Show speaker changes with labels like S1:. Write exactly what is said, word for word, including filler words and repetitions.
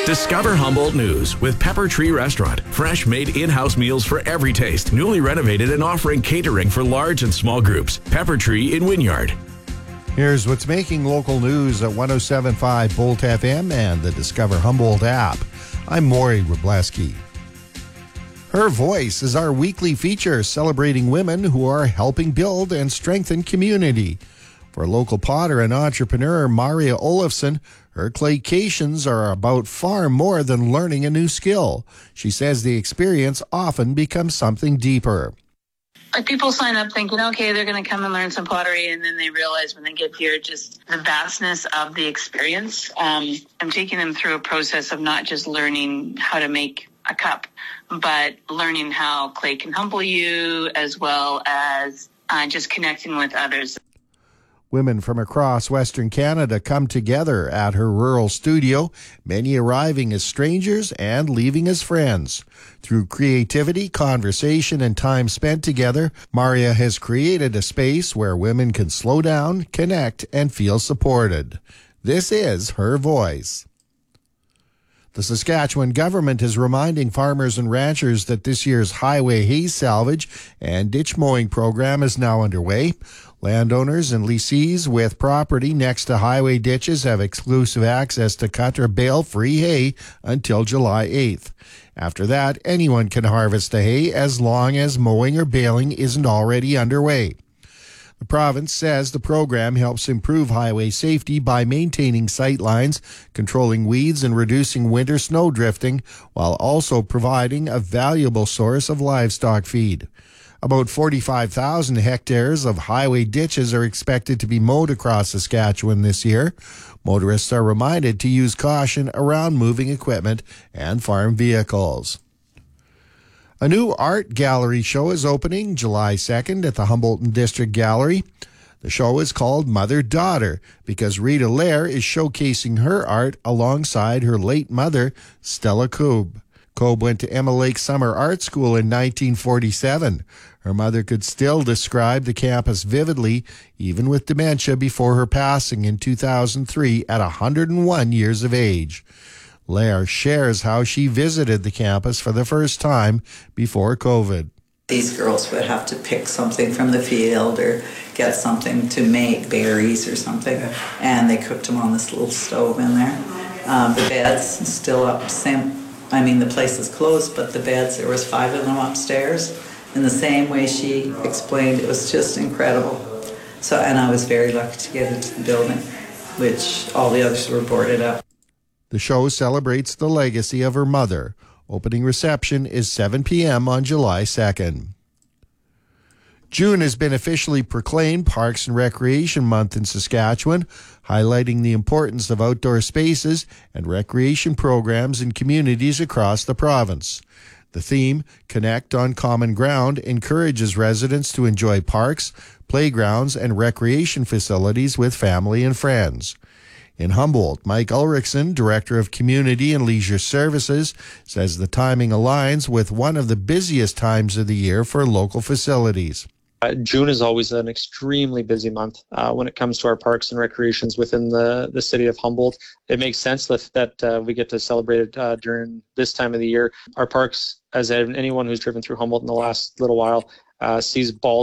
S1: Discover Humboldt News with Pepper Tree Restaurant. Fresh made in-house meals for every taste. Newly renovated and offering catering for large and small groups. Pepper Tree in Wynyard.
S2: Here's what's making local news at one oh seven point five Bolt F M and the Discover Humboldt app. I'm Maury Wrobleski. Her Voice is our weekly feature celebrating women who are helping build and strengthen community. For local potter and entrepreneur Maria Olofsson, her claycations are about far more than learning a new skill. She says the experience often becomes something deeper.
S3: Like people sign up thinking, okay, they're going to come and learn some pottery, and then they realize when they get here just the vastness of the experience. Um, I'm taking them through a process of not just learning how to make a cup, but learning how clay can humble you, as well as uh, just connecting with others.
S2: Women from across Western Canada come together at her rural studio, many arriving as strangers and leaving as friends. Through creativity, conversation, and time spent together, Maria has created a space where women can slow down, connect, and feel supported. This is Her Voice. The Saskatchewan government is reminding farmers and ranchers that this year's highway hay salvage and ditch mowing program is now underway. Landowners and lessees with property next to highway ditches have exclusive access to cut or bale free hay until July eighth. After that, anyone can harvest the hay as long as mowing or baling isn't already underway. The province says the program helps improve highway safety by maintaining sight lines, controlling weeds, and reducing winter snow drifting, while also providing a valuable source of livestock feed. About forty-five thousand hectares of highway ditches are expected to be mowed across Saskatchewan this year. Motorists are reminded to use caution around moving equipment and farm vehicles. A new art gallery show is opening July second at the Humboldt District Gallery. The show is called Mother-Daughter because Rita Lair is showcasing her art alongside her late mother, Stella Koeb. Koeb went to Emma Lake Summer Art School in nineteen forty-seven. Her mother could still describe the campus vividly, even with dementia, before her passing in two thousand three at one hundred one years of age. Lair shares how she visited the campus for the first time before COVID.
S4: These girls would have to pick something from the field or get something to make, berries or something, and they cooked them on this little stove in there. Um, the beds still up, same. I mean, the place is closed, but the beds, there was five of them upstairs. In the same way she explained, it was just incredible. So, and I was very lucky to get into the building, which all the others were boarded up.
S2: The show celebrates the legacy of her mother. Opening reception is seven p.m. on July second. June has been officially proclaimed Parks and Recreation Month in Saskatchewan, highlighting the importance of outdoor spaces and recreation programs in communities across the province. The theme, Connect on Common Ground, encourages residents to enjoy parks, playgrounds, and recreation facilities with family and friends. In Humboldt, Mike Ulrichsen, Director of Community and Leisure Services, says the timing aligns with one of the busiest times of the year for local facilities.
S5: Uh, June is always an extremely busy month uh, when it comes to our parks and recreations within the, the city of Humboldt. It makes sense that, that uh, we get to celebrate it uh, during this time of the year. Our parks, as anyone who's driven through Humboldt in the last little while, uh, sees ball